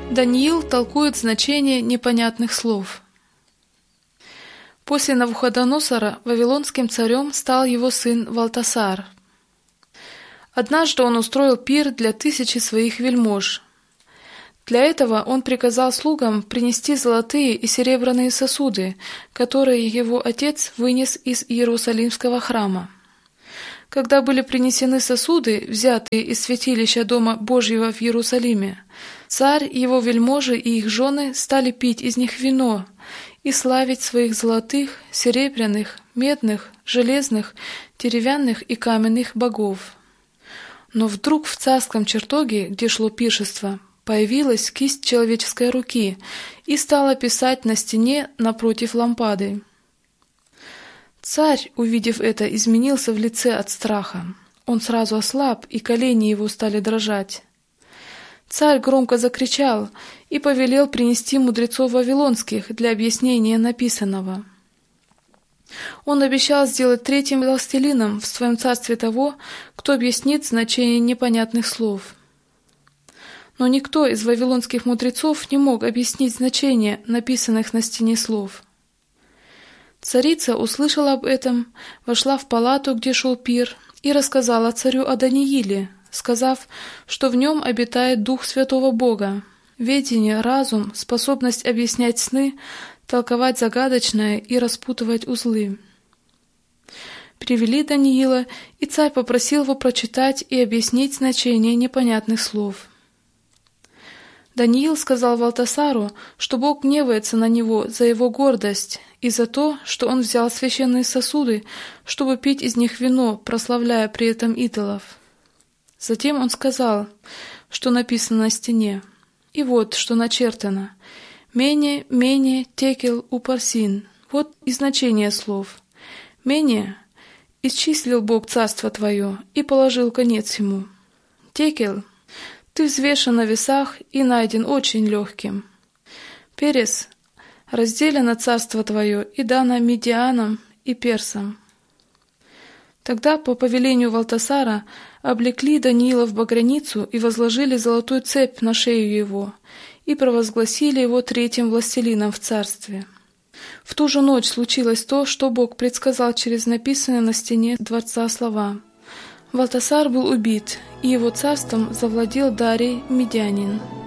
Даниил толкует значение непонятных слов. После Навуходоносора вавилонским царем стал его сын Валтасар. Однажды он устроил пир для 1000 своих вельмож. Для этого он приказал слугам принести золотые и серебряные сосуды, которые его отец вынес из Иерусалимского храма. Когда были принесены сосуды, взятые из святилища Дома Божьего в Иерусалиме, царь, его вельможи и их жены стали пить из них вино и славить своих золотых, серебряных, медных, железных, деревянных и каменных богов. Но вдруг в царском чертоге, где шло пиршество, появилась кисть человеческой руки и стала писать на стене напротив лампады. Царь, увидев это, изменился в лице от страха. Он сразу ослаб, и колени его стали дрожать. Царь громко закричал и повелел принести мудрецов вавилонских для объяснения написанного. Он обещал сделать 3-м властелином в своем царстве того, кто объяснит значение непонятных слов. Но никто из вавилонских мудрецов не мог объяснить значение написанных на стене слов. Царица услышала об этом, вошла в палату, где шел пир, и рассказала царю о Данииле, сказав, что в нем обитает Дух Святого Бога, ведение, разум, способность объяснять сны, толковать загадочное и распутывать узлы. Привели Даниила, и царь попросил его прочитать и объяснить значение непонятных слов. Даниил сказал Валтасару, что Бог гневается на него за его гордость и за то, что он взял священные сосуды, чтобы пить из них вино, прославляя при этом идолов. Затем он сказал, что написано на стене. И вот, что начертано: «Мене, мене, текел, упарсин». Вот и значение слов. «Мене» — исчислил Бог царство твое и положил конец ему. «Текел» — ты взвешен на весах и найден очень легким. «Перес» — разделено царство твое и дано Медианам и Персам. Тогда по повелению Валтасара облекли Даниила в багряницу и возложили золотую цепь на шею его, и провозгласили его 3-м властелином в царстве. В ту же ночь случилось то, что Бог предсказал через написанные на стене дворца слова. Валтасар был убит, и его царством завладел Дарий Медянин.